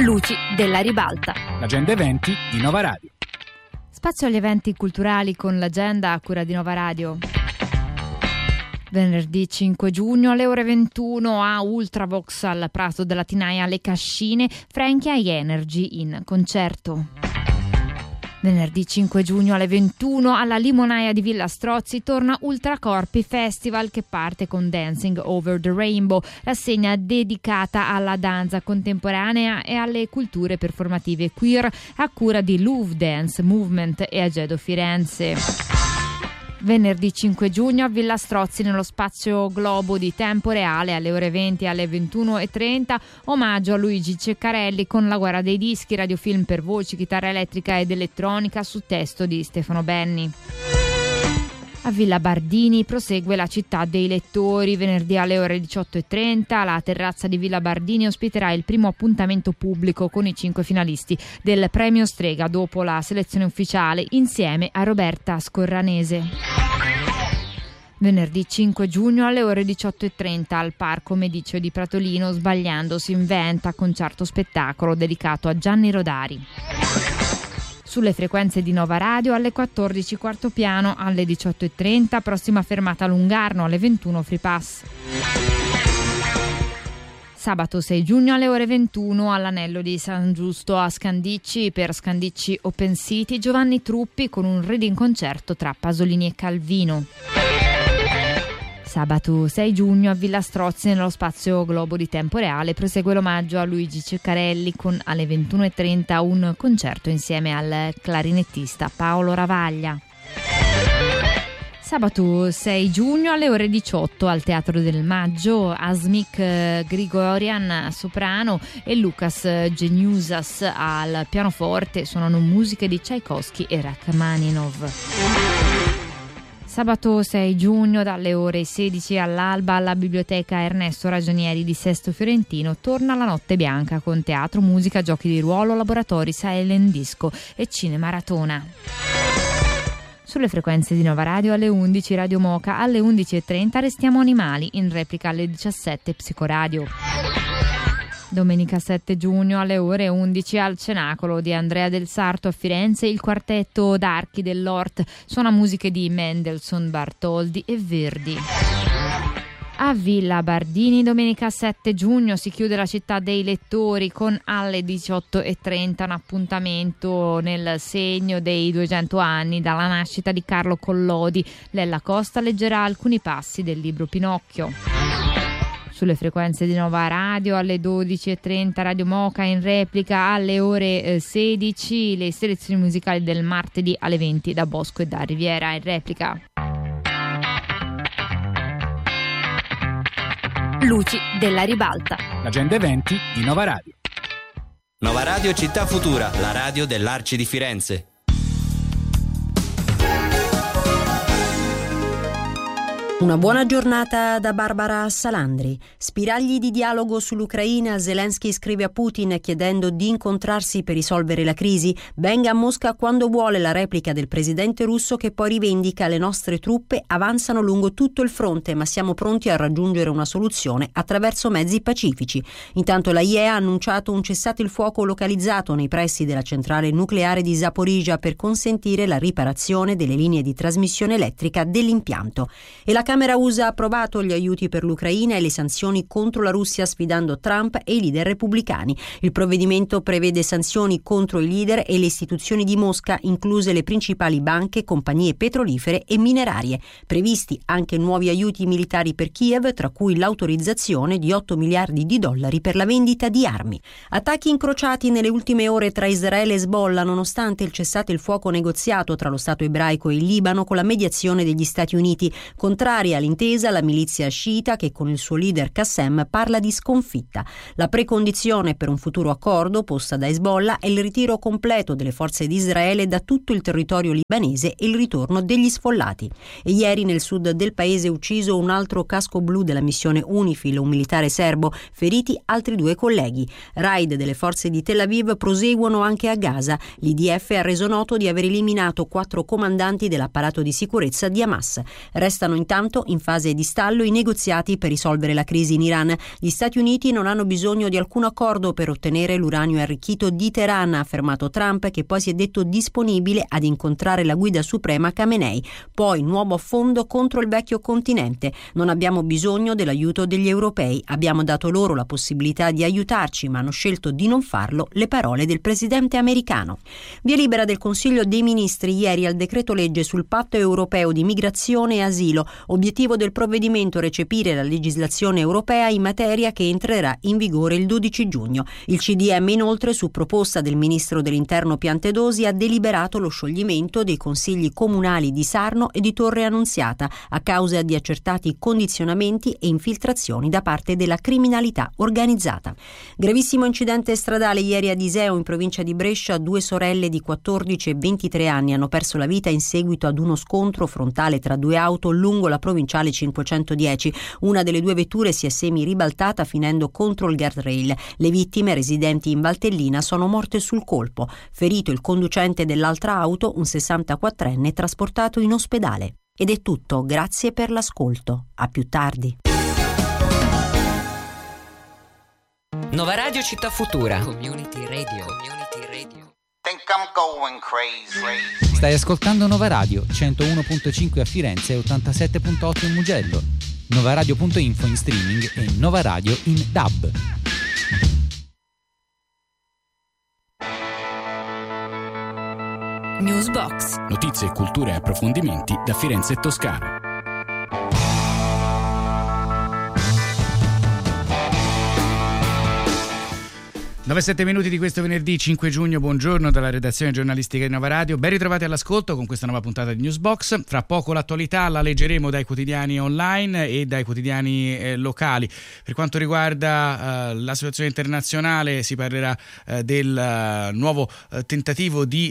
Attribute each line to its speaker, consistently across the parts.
Speaker 1: Luci della ribalta.
Speaker 2: L'agenda eventi di Nova Radio.
Speaker 1: Spazio agli eventi culturali con l'agenda a cura di Nova Radio. Venerdì 5 giugno alle ore 21 a Ultravox al Prato della Tinaia Le Cascine, Frankie High Energy in concerto. Venerdì 5 giugno alle 21 alla Limonaia di Villa Strozzi torna Ultracorpi Festival, che parte con Dancing Over the Rainbow, rassegna dedicata alla danza contemporanea e alle culture performative queer a cura di Louvre Dance Movement e Agedo Firenze. Venerdì 5 giugno a Villa Strozzi nello spazio Globo di Tempo Reale alle ore 20 e alle 21:30 omaggio a Luigi Ceccarelli con La guerra dei dischi, radiofilm per voci, chitarra elettrica ed elettronica su testo di Stefano Benni. A Villa Bardini prosegue La città dei lettori. Venerdì alle ore 18:30 la terrazza di Villa Bardini ospiterà il primo appuntamento pubblico con i 5 finalisti del Premio Strega dopo la selezione ufficiale insieme a Roberta Scorranese. Venerdì 5 giugno alle ore 18:30 al Parco Mediceo di Pratolino Sbagliando si inventa, concerto spettacolo dedicato a Gianni Rodari. Sulle frequenze di Nova Radio alle 14 quarto piano, alle 18:30 prossima fermata Lungarno, alle 21 Free Pass. Sabato 6 giugno alle ore 21 all'Anello di San Giusto a Scandicci per Scandicci Open City Giovanni Truppi con un reading concerto tra Pasolini e Calvino. Sabato 6 giugno a Villa Strozzi nello spazio Globo di Tempo Reale prosegue l'omaggio a Luigi Ceccarelli con alle 21:30 un concerto insieme al clarinettista Paolo Ravaglia. Sabato 6 giugno alle ore 18 al Teatro del Maggio Asmik Grigorian soprano e Lucas Geniusas al pianoforte suonano musiche di Tchaikovsky e Rachmaninov. Sabato 6 giugno dalle ore 16 all'alba alla Biblioteca Ernesto Ragionieri di Sesto Fiorentino torna la Notte Bianca con teatro, musica, giochi di ruolo, laboratori, silent disco e cinemaratona. Sulle frequenze di Nova Radio alle 11 Radio Moca, alle 11:30 Restiamo Animali, in replica alle 17 Psicoradio. Domenica 7 giugno alle ore 11 al Cenacolo di Andrea del Sarto a Firenze il quartetto d'archi dell'Ort suona musiche di Mendelssohn, Bartholdi e Verdi. A Villa Bardini domenica 7 giugno si chiude La città dei lettori con alle 18:30 un appuntamento nel segno dei 200 anni dalla nascita di Carlo Collodi. Lella Costa leggerà alcuni passi del libro Pinocchio. Sulle frequenze di Nova Radio alle 12:30 Radio Moca, in replica alle ore 16 le selezioni musicali del martedì alle 20 da Bosco e da Riviera, in replica. Luci della ribalta.
Speaker 2: L'agenda eventi di Nova Radio.
Speaker 3: Nova Radio Città Futura, la radio dell'Arci di Firenze.
Speaker 4: Una buona giornata da Barbara Salandri. Spiragli di dialogo sull'Ucraina. Zelensky scrive a Putin chiedendo di incontrarsi per risolvere la crisi. Venga a Mosca quando vuole, la replica del presidente russo, che poi rivendica: le nostre truppe avanzano lungo tutto il fronte, ma siamo pronti a raggiungere una soluzione attraverso mezzi pacifici. Intanto la IEA ha annunciato un cessate il fuoco localizzato nei pressi della centrale nucleare di Zaporizhzhia per consentire la riparazione delle linee di trasmissione elettrica dell'impianto. E la Camera USA ha approvato gli aiuti per l'Ucraina e le sanzioni contro la Russia, sfidando Trump e i leader repubblicani. Il provvedimento prevede sanzioni contro i leader e le istituzioni di Mosca, incluse le principali banche, compagnie petrolifere e minerarie. Previsti anche nuovi aiuti militari per Kiev, tra cui l'autorizzazione di $8 miliardi per la vendita di armi. Attacchi incrociati nelle ultime ore tra Israele e Hezbollah, nonostante il cessate il fuoco negoziato tra lo Stato ebraico e il Libano con la mediazione degli Stati Uniti. Contraria all'intesa la milizia sciita, che con il suo leader Qassem parla di sconfitta. La precondizione per un futuro accordo posta da Hezbollah è il ritiro completo delle forze di Israele da tutto il territorio libanese e il ritorno degli sfollati. E ieri nel sud del paese ucciso un altro casco blu della missione UNIFIL, un militare serbo, feriti altri 2 colleghi. Raid delle forze di Tel Aviv proseguono anche a Gaza. L'IDF ha reso noto di aver eliminato 4 comandanti dell'apparato di sicurezza di Hamas. Restano intanto Intanto, in fase di stallo i negoziati per risolvere la crisi in Iran. Gli Stati Uniti non hanno bisogno di alcun accordo per ottenere l'uranio arricchito di Teheran, ha affermato Trump, che poi si è detto disponibile ad incontrare la guida suprema Khamenei. Poi nuovo affondo contro il vecchio continente. Non abbiamo bisogno dell'aiuto degli europei. Abbiamo dato loro la possibilità di aiutarci, ma hanno scelto di non farlo, le parole del presidente americano. Via libera del Consiglio dei Ministri ieri al decreto legge sul patto europeo di migrazione e asilo. Obiettivo del provvedimento: recepire la legislazione europea in materia, che entrerà in vigore il 12 giugno. Il CDM inoltre, su proposta del ministro dell'Interno Piantedosi, ha deliberato lo scioglimento dei consigli comunali di Sarno e di Torre Annunziata a causa di accertati condizionamenti e infiltrazioni da parte della criminalità organizzata. Gravissimo incidente stradale ieri a Iseo, in provincia di Brescia. 2 sorelle di 14 e 23 anni hanno perso la vita in seguito ad uno scontro frontale tra 2 auto lungo la provinciale 510. Una delle 2 vetture si è semi-ribaltata finendo contro il guardrail. Le vittime, residenti in Valtellina, sono morte sul colpo. Ferito il conducente dell'altra auto, un 64enne trasportato in ospedale. Ed è tutto, grazie per l'ascolto. A più tardi.
Speaker 5: Nova Radio Città Futura.
Speaker 6: Community Radio.
Speaker 7: Think I'm going crazy.
Speaker 2: Stai ascoltando Nova Radio 101.5 a Firenze e 87.8 in Mugello. Novaradio.info in streaming e Nova Radio in DAB.
Speaker 6: Newsbox.
Speaker 2: Notizie, cultura e approfondimenti da Firenze e Toscana. 9-7 minuti di questo venerdì 5 giugno, buongiorno dalla redazione giornalistica di Nova Radio, ben ritrovati all'ascolto con questa nuova puntata di Newsbox. Fra poco l'attualità la leggeremo dai quotidiani online e dai quotidiani locali. Per quanto riguarda la situazione internazionale si parlerà del nuovo tentativo di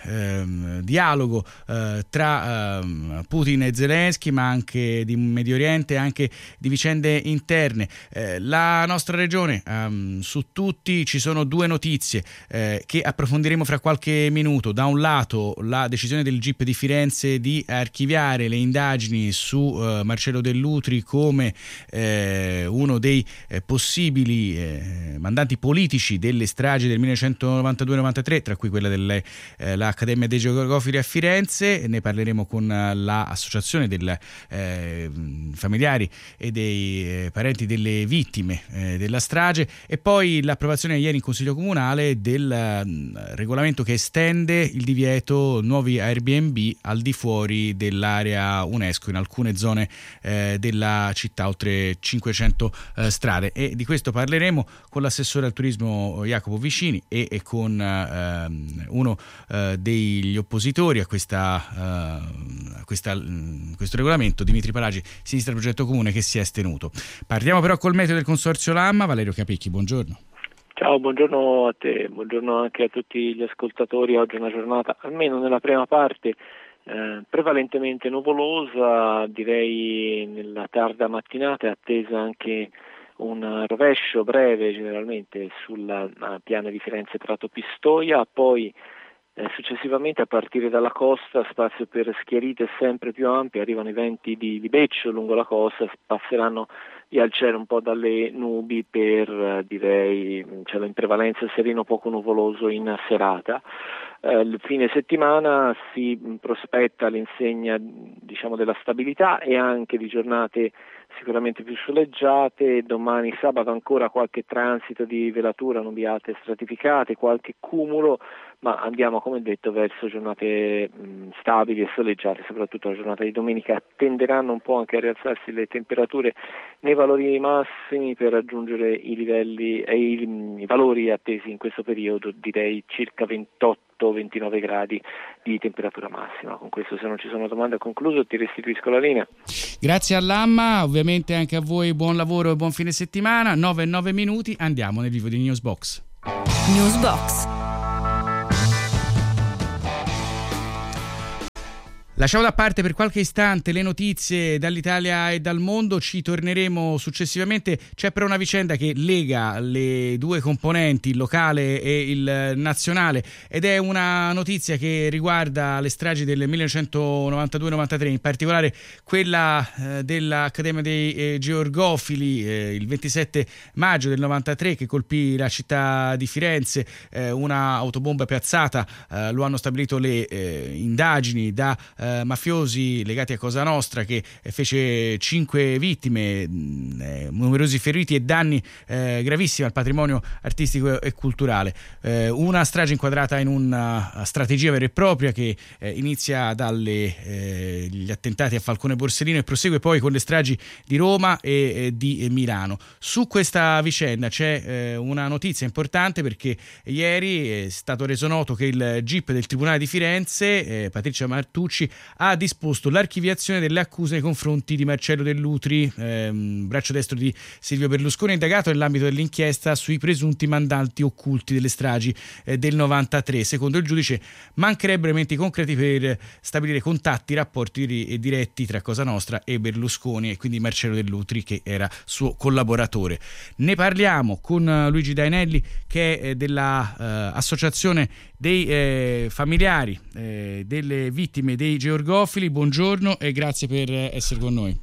Speaker 2: dialogo tra Putin e Zelensky, ma anche di Medio Oriente, anche di vicende interne. La nostra regione, su tutti ci sono 2 notizie che approfondiremo fra qualche minuto. Da un lato la decisione del GIP di Firenze di archiviare le indagini su Marcello Dell'Utri come uno dei possibili mandanti politici delle stragi del 1992-93, tra cui quella dell'Accademia dei Geografili a Firenze. Ne parleremo con l'associazione dei familiari e dei parenti delle vittime della strage, e poi l'approvazione ieri in Consiglio Comunale del regolamento che estende il divieto nuovi Airbnb al di fuori dell'area UNESCO in alcune zone della città, oltre 500 strade, e di questo parleremo con l'assessore al turismo Jacopo Vicini e con uno degli oppositori a questo regolamento, Dimitri Palagi, Sinistra Progetto Comune, che si è astenuto. Partiamo però col meteo del Consorzio Lamma. Valerio Capecchi, buongiorno.
Speaker 8: Ciao, buongiorno a te, buongiorno anche a tutti gli ascoltatori. Oggi è una giornata, almeno nella prima parte, prevalentemente nuvolosa, direi nella tarda mattinata è attesa anche un rovescio breve generalmente sulla piana di Firenze Prato Pistoia, poi successivamente a partire dalla costa spazio per schiarite sempre più ampie, arrivano i venti di beccio lungo la costa, passeranno via il cielo un po' dalle nubi per direi cielo in prevalenza sereno poco nuvoloso in serata. Il fine settimana si prospetta l'insegna diciamo della stabilità e anche di giornate sicuramente più soleggiate. Domani sabato ancora qualche transito di velatura, nubiate stratificate, qualche cumulo, ma andiamo come detto verso giornate stabili e soleggiate. Soprattutto la giornata di domenica tenderanno un po' anche a rialzarsi le temperature nei valori massimi per raggiungere i livelli i valori attesi in questo periodo, direi circa 28-29 gradi di temperatura massima. Con questo, se non ci sono domande, ho concluso, ti restituisco la linea.
Speaker 2: Grazie all'Amma, ovviamente anche a voi buon lavoro e buon fine settimana. 9-9 minuti, andiamo nel vivo di Newsbox.
Speaker 6: Newsbox.
Speaker 2: Lasciamo da parte per qualche istante le notizie dall'Italia e dal mondo, ci torneremo successivamente. C'è però una vicenda che lega le due componenti, il locale e il nazionale, ed è una notizia che riguarda le stragi del 1992-93, in particolare quella dell'Accademia dei Georgofili il 27 maggio del 93, che colpì la città di Firenze, una autobomba piazzata, lo hanno stabilito le indagini, da mafiosi legati a Cosa Nostra, che fece 5 vittime, numerosi feriti e danni gravissimi al patrimonio artistico e culturale. Una strage inquadrata in una strategia vera e propria che inizia dagli attentati a Falcone Borsellino e prosegue poi con le stragi di Roma e di Milano. Su questa vicenda c'è una notizia importante, perché ieri è stato reso noto che il GIP del Tribunale di Firenze, Patrizia Martucci, ha disposto l'archiviazione delle accuse nei confronti di Marcello Dell'Utri, braccio destro di Silvio Berlusconi, indagato nell'ambito dell'inchiesta sui presunti mandanti occulti delle stragi del 93. Secondo il giudice mancherebbero elementi concreti per stabilire contatti, rapporti diretti tra Cosa Nostra e Berlusconi, e quindi Marcello Dell'Utri, che era suo collaboratore. Ne parliamo con Luigi Dainelli, che è della associazione dei familiari delle vittime dei Georgofili. Buongiorno e grazie per essere con noi.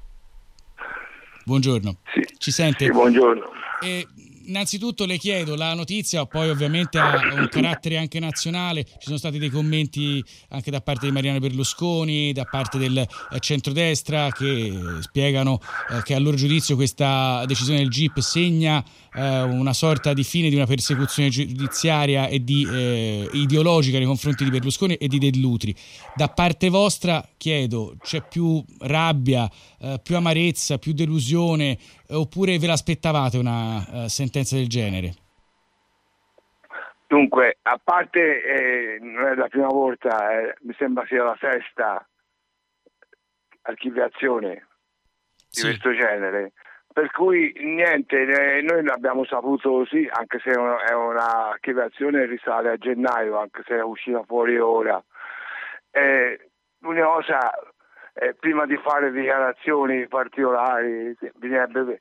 Speaker 2: Buongiorno.
Speaker 9: Sì,
Speaker 2: ci sente?
Speaker 9: Sì, buongiorno.
Speaker 2: Innanzitutto le chiedo, la notizia poi ovviamente ha un carattere anche nazionale, ci sono stati dei commenti anche da parte di Mariano Berlusconi, da parte del centrodestra, che spiegano che a loro giudizio questa decisione del GIP segna una sorta di fine di una persecuzione giudiziaria e ideologica nei confronti di Berlusconi e di Dell'Utri. Da parte vostra chiedo, c'è più rabbia, più amarezza, più delusione, oppure ve l'aspettavate una sentenza del genere?
Speaker 9: Dunque, a parte non è la prima volta, mi sembra sia la sesta archiviazione di questo genere, per cui niente, noi l'abbiamo saputo sì, anche se è una archiviazione risale a gennaio, anche se è uscita fuori ora. L'unica cosa, prima di fare dichiarazioni particolari bisognerebbe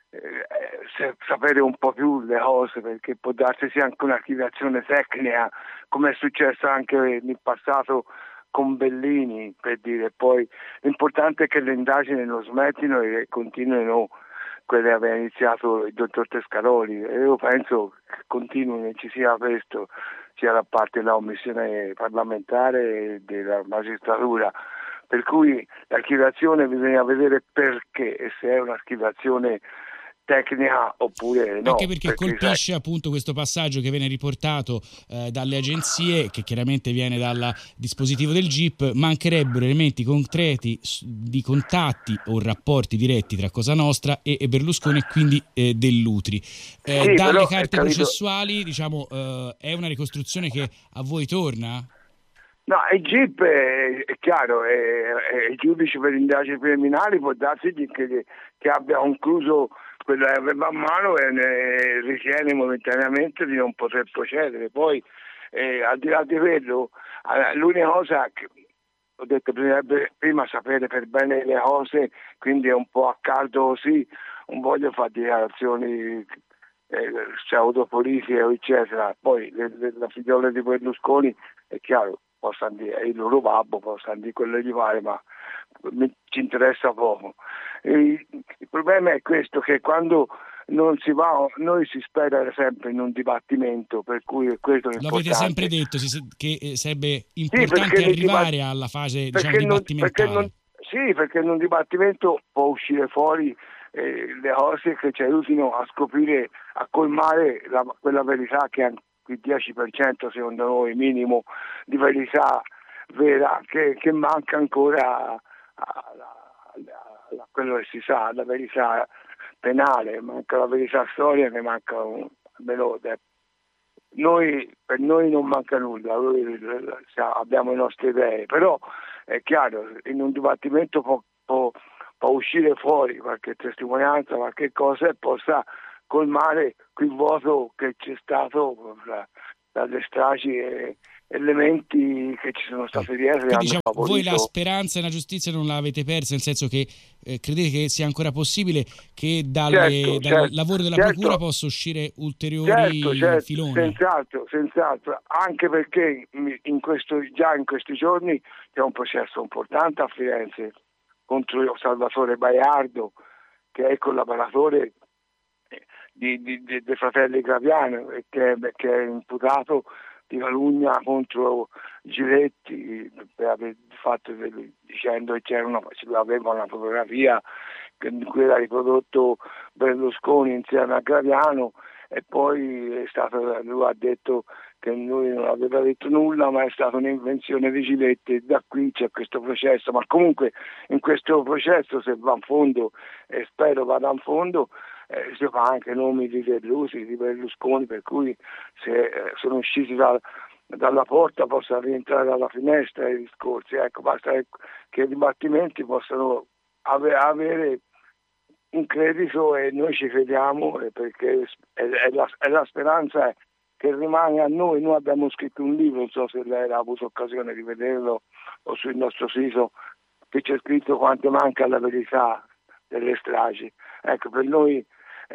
Speaker 9: sapere un po' più le cose, perché può darsi sia anche un'archiviazione tecnica, come è successo anche nel passato con Bellini, per dire. Poi l'importante è che le indagini non smettino e continuino quelle che aveva iniziato il dottor Tescaroli, e io penso che continuino e ci sia questo, sia da parte della commissione parlamentare e della magistratura, per cui l'archiviazione bisogna vedere perché e se è un'archiviazione tecnica oppure no.
Speaker 2: Anche perché colpisce appunto questo passaggio che viene riportato dalle agenzie, che chiaramente viene dal dispositivo del GIP: mancherebbero elementi concreti di contatti o rapporti diretti tra Cosa Nostra e Berlusconi e quindi Dell'Utri. Dalle carte processuali, diciamo, è una ricostruzione che a voi torna?
Speaker 9: No, il GIP è chiaro, è il giudice per le indagini preliminari, può darsi che abbia concluso quello che aveva a mano e ne ritiene momentaneamente di non poter procedere. Poi al di là di quello, l'unica cosa che ho detto, bisognerebbe prima sapere per bene le cose, quindi è un po' a caldo così, non voglio fare dichiarazioni pseudopolitiche eccetera. Poi la figliola di Berlusconi è chiaro, possono dire è il loro babbo, possono dire quello che gli pare, ma ci interessa poco. Il problema è questo, che quando non si va, noi si spera sempre in un dibattimento, per cui è questo l'importante.
Speaker 2: Lo avete sempre detto che sarebbe importante arrivare alla fase, diciamo, dibattimentale.
Speaker 9: Perché in un dibattimento può uscire fuori le cose che ci aiutino a scoprire, a colmare quella verità che è il 10% secondo noi minimo di verità vera che manca ancora a quello che si sa, la verità penale, manca la verità storica, ne manca almeno per noi non manca nulla, abbiamo le nostre idee, però è chiaro, in un dibattimento può uscire fuori qualche testimonianza, qualche cosa e possa colmare quel vuoto che c'è stato dalle stragi e elementi che ci sono stati dietro.
Speaker 2: Quindi, diciamo, voi la speranza nella giustizia non l'avete persa, nel senso che credete che sia ancora possibile che dal lavoro della procura possa uscire ulteriori filoni?
Speaker 9: Senz'altro, anche perché in questi giorni c'è un processo importante a Firenze contro Salvatore Baiardo, che è collaboratore dei fratelli Graviano e che è imputato di calunnia contro Giletti per aver fatto dicendo che aveva una fotografia in cui era riprodotto Berlusconi insieme a Graviano, e poi lui ha detto che lui non aveva detto nulla, ma è stata un'invenzione di Giletti, e da qui c'è questo processo. Ma comunque in questo processo, se va a fondo, e spero vada a fondo, si fa anche nomi di delusi, di Berlusconi, per cui se sono usciti dalla porta possono rientrare dalla finestra i discorsi. Ecco, basta che i dibattimenti possano avere un credito, e noi ci crediamo, perché la speranza che rimane a noi. Noi abbiamo scritto un libro, non so se lei ha avuto occasione di vederlo o sul nostro sito, che c'è scritto quanto manca la verità delle stragi. Ecco, per noi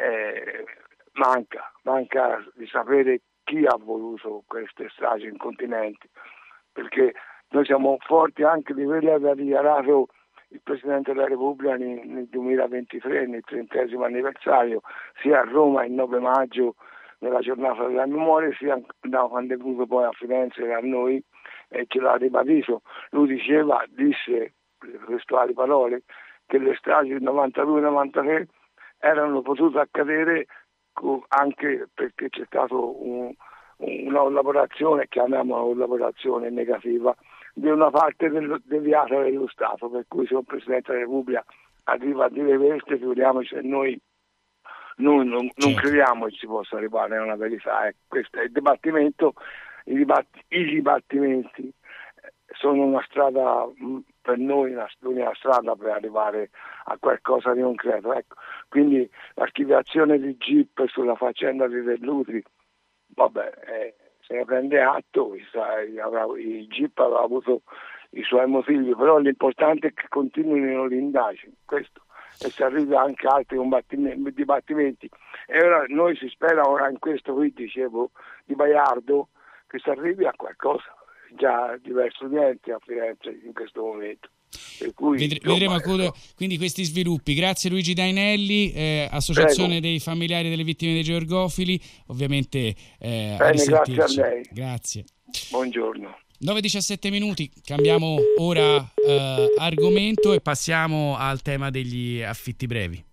Speaker 9: manca di sapere chi ha voluto queste stragi incontinenti, perché noi siamo forti anche di quello che aveva dichiarato il Presidente della Repubblica nel 2023, nel 30° anniversario, sia a Roma il 9 maggio nella giornata della memoria, sia quando è venuto poi a Firenze da noi, e ce l'ha ribadito. Lui disse le testuali parole, che le stragi del 92-93 erano potute accadere anche perché c'è stato una collaborazione, chiamiamola collaborazione negativa, di una parte deviata dello Stato, per cui se un Presidente della Repubblica arriva a dire questo, figuriamoci se noi non crediamo che si possa arrivare a una verità. Questo è il dibattimento. I dibattimenti sono una strada per noi, l'unica strada per arrivare a qualcosa di concreto. Ecco. Quindi l'archiviazione di GIP sulla faccenda di Dell'Utri, se ne prende atto. Il GIP aveva avuto i suoi motivi, però l'importante è che continuino le indagini, questo, e si arriva anche a altri dibattimenti. E ora noi si spera, ora in questo qui dicevo di Baiardo, che si arrivi a qualcosa, già diverso niente a Firenze in questo momento. Per cui,
Speaker 2: vedremo quindi questi sviluppi. Grazie Luigi Dainelli, Associazione dei familiari delle vittime dei georgofili, ovviamente
Speaker 9: grazie a lei.
Speaker 2: Grazie.
Speaker 9: Buongiorno.
Speaker 2: 9:17, cambiamo ora argomento e passiamo al tema degli affitti brevi.